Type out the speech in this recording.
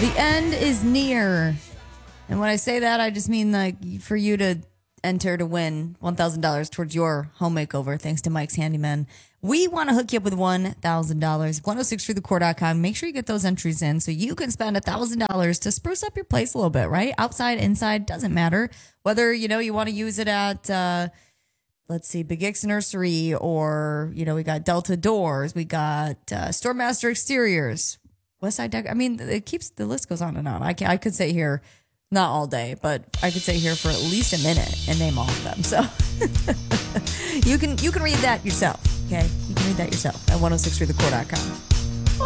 The end is near. And when I say that, I just mean like for you to enter to win $1,000 towards your home makeover, thanks to Mike's Handyman. We want to hook you up with $1,000. 1063thecore.com. Make sure you get those entries in so you can spend $1,000 to spruce up your place a little bit, right? Outside, inside, doesn't matter. Whether, you want to use it at, let's see, Big X Nursery, or, we got Delta Doors. We got Stormmaster Exteriors. Westside Deck. I mean, the list goes on and on. I could sit here, not all day, but I could sit here for at least a minute and name all of them. So you can read that yourself. Okay, you can read that yourself at 1063thecore.com.